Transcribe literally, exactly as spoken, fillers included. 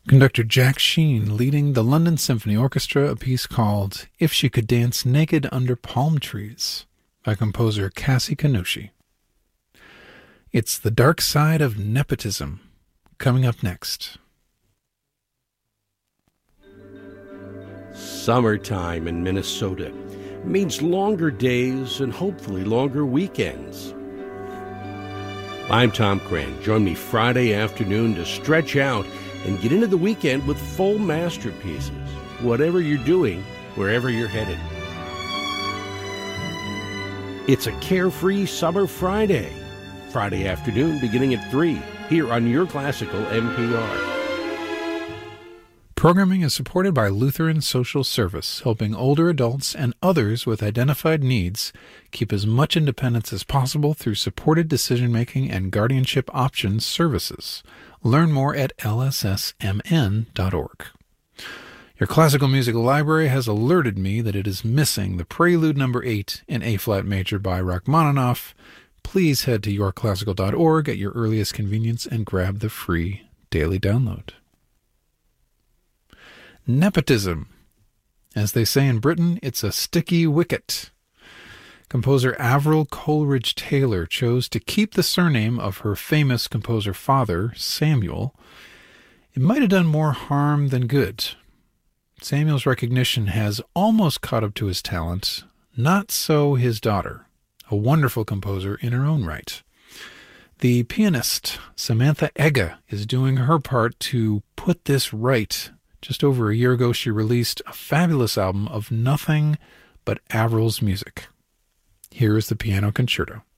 Conductor Jack Sheen leading the London Symphony Orchestra, a piece called If She Could Dance Naked Under Palm Trees by composer Cassie Kanoshi. It's The Dark Side of Nepotism, coming up next. Summertime in Minnesota means longer days and hopefully longer weekends. I'm Tom Cran. Join me Friday afternoon to stretch out and get into the weekend with full masterpieces, whatever you're doing, wherever you're headed. It's a carefree summer Friday. Friday afternoon beginning at three, here on your classical M P R. Programming is supported by Lutheran Social Service, helping older adults and others with identified needs keep as much independence as possible through supported decision-making and guardianship options services. Learn more at L S S M N dot org. Your classical music library has alerted me that it is missing the Prelude number eight in A-flat major by Rachmaninoff. Please head to your classical dot org at your earliest convenience and grab the free daily download. Nepotism. As they say in Britain, it's a sticky wicket. Composer Avril Coleridge Taylor chose to keep the surname of her famous composer father, Samuel. It might have done more harm than good. Samuel's recognition has almost caught up to his talent, not so his daughter, a wonderful composer in her own right. The pianist, Samantha Egga, is doing her part to put this right. Just over a year ago, she released a fabulous album of nothing but Avril's music. Here is the Piano Concerto.